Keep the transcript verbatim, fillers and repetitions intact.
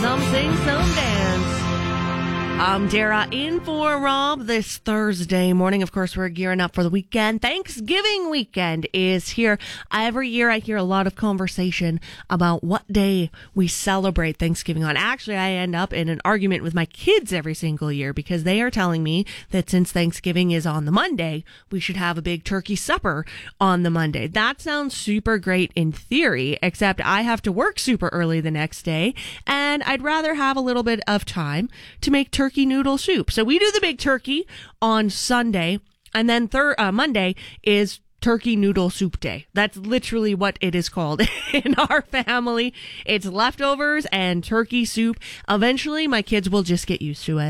Some sing, some dance. I'm Dara in for Rob this Thursday morning. Of course, we're gearing up for the weekend. Thanksgiving weekend is here. Every year I hear a lot of conversation about what day we celebrate Thanksgiving on. Actually, I end up in an argument with my kids every single year because they are telling me that since Thanksgiving is on the Monday, we should have a big turkey supper on the Monday. That sounds super great in theory, except I have to work super early the next day, and I'd rather have a little bit of time to make turkey turkey noodle soup. So we do the big turkey on Sunday, and then thir- uh, Monday is turkey noodle soup day. That's literally what it is called in our family. It's leftovers and turkey soup. Eventually, my kids will just get used to it.